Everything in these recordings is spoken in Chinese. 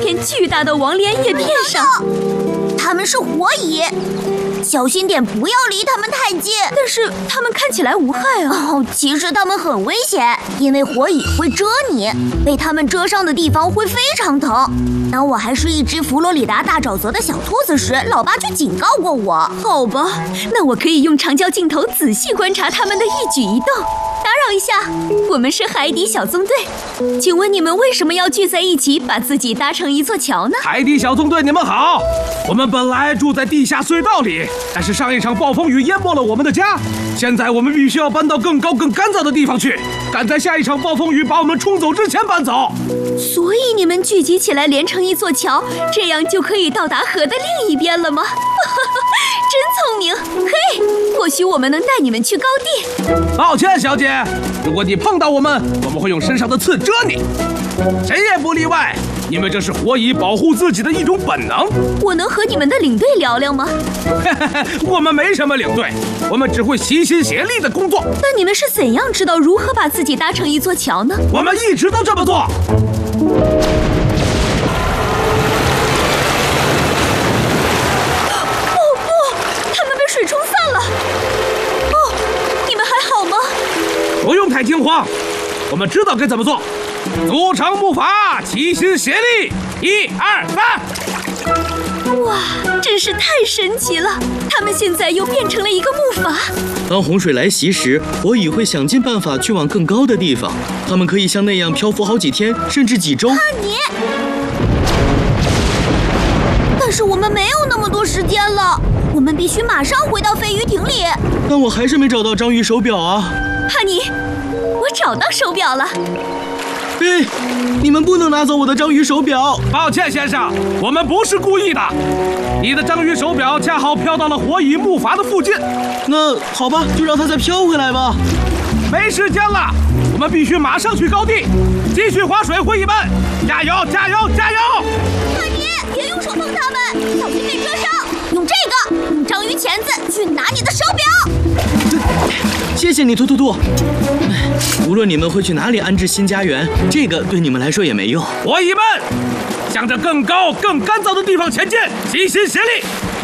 片巨大的王莲叶片上。 他们是火蚁，小心点，不要离他们太近。 但是他们看起来无害啊。 哦，其实他们很危险，因为火蚁会蛰你，被他们蛰伤的地方会非常疼。当我还是一只佛罗里达大沼泽的小兔子时，老爸就警告过我。 好吧，那我可以用长焦镜头仔细观察他们的一举一动。打扰一下，我们是海底小纵队，请问你们为什么要聚在一起，把自己搭成一座桥呢？ 海底小纵队，你们好！我们本来住在地下隧道里，但是上一场暴风雨淹没了我们的家，现在我们必须要搬到更高、更干燥的地方去，赶在下一场暴风雨把我们冲走之前搬走。 所以你们聚集起来连成一座桥，这样就可以到达河的另一边了吗？真聪明！嘿，或许我们能带你们去高地。 抱歉，小姐，如果你碰到我们会用身上的刺蛰你，谁也不例外。因为这是火蚁保护自己的一种本能。 我能和你们的领队聊聊吗？ 我们没什么领队，我们只会齐心协力的工作。 那你们是怎样知道如何把自己搭成一座桥呢？ 我们一直都这么做。 水冲散了。哦，你们还好吗？ 不用太惊慌，我们知道该怎么做。组成木筏，齐心协力，1、2、3。 哇，真是太神奇了！他们现在又变成了一个木筏。 当洪水来袭时，火蚁会想尽办法去往更高的地方。它们可以像那样漂浮好几天，甚至几周。 但是我们没有那么多时间了。我们必须马上回到飞鱼艇里。 但我还是没找到章鱼手表啊！ 哈尼，我找到手表了。 嘿，你们不能拿走我的章鱼手表！ 抱歉，先生，我们不是故意的。你的章鱼手表恰好飘到了火蚁木筏的附近。 那好吧，就让它再飘回来吧。 没时间了，我们必须马上去高地，继续划水，火蚁们，加油，加油，加油！ 哈尼，别用手碰它们，小心被蛰伤。用这个，用章鱼钳子去拿你的手表。 谢谢你，突突突。无论你们会去哪里安置新家园，这个对你们来说也没用。 火蚁们，向着更高、更干燥的地方前进，齐心协力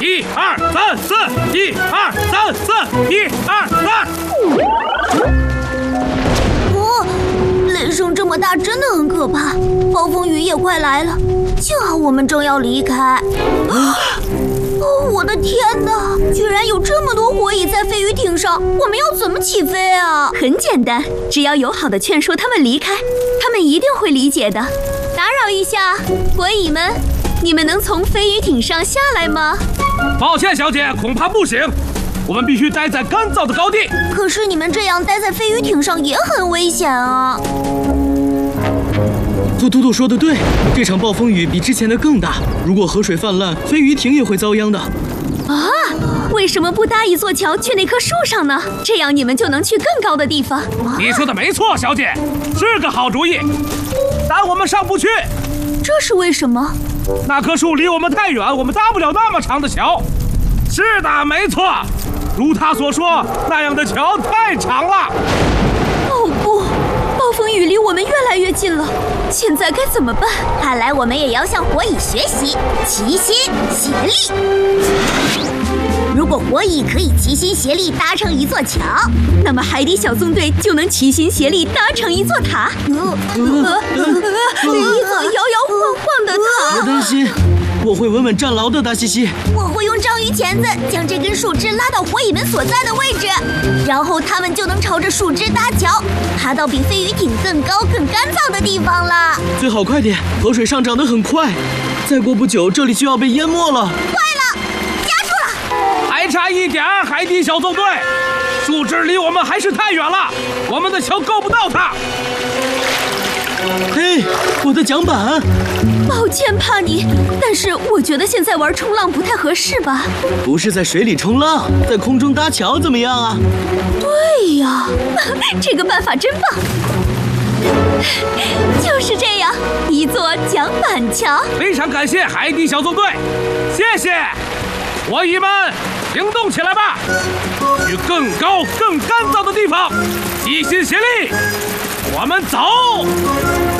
！1、2、3、4，1、2、3、4，1、2、3。 哦，雷声这么大，真的很可怕。暴风雨也快来了，幸好我们正要离开。哦，我的天哪！居然有这么多火蚁在飞鱼艇上，我们要怎么起飞啊？ 很简单，只要友好的劝说他们离开，他们一定会理解的。打扰一下，火蚁们，你们能从飞鱼艇上下来吗？ 抱歉，小姐，恐怕不行。我们必须待在干燥的高地。 可是你们这样待在飞鱼艇上也很危险啊！ 兔兔兔说的对，这场暴风雨比之前的更大。如果河水泛滥，飞鱼艇也会遭殃的。 啊，为什么不搭一座桥去那棵树上呢？这样你们就能去更高的地方。 你说的没错，小姐，是个好主意。但我们上不去。 这是为什么？ 那棵树离我们太远，我们搭不了那么长的桥。是的，没错，如他所说，那样的桥太长了。 哦不，暴风雨离我们越来越近了，现在该怎么办？ 看来我们也要向火蚁学习，齐心协力。如果火蚁可以齐心协力搭成一座桥， 那么海底小纵队就能齐心协力搭成一座塔。一座摇摇晃晃的塔。 别担心，我会稳稳站牢的，达西西。 我会用章鱼钳子将这根树枝拉到火蚁们所在的位置，然后他们就能朝着树枝搭桥，爬到比飞鱼艇更高、更干燥的地方了。 最好快点，河水上涨得很快，再过不久这里就要被淹没了。 坏了，夹住了！ 还差一点，海底小纵队，树枝离我们还是太远了，我们的桥够不到它。 嘿，我的桨板！ 抱歉，帕尼，但是我觉得现在玩冲浪不太合适吧？ 不是在水里冲浪，在空中搭桥怎么样啊？ 对呀，这个办法真棒！就是这样，一座桨板桥。 非常感谢海底小纵队，谢谢！火蚁们，行动起来吧，去更高、更干燥的地方，齐心协力，我们走！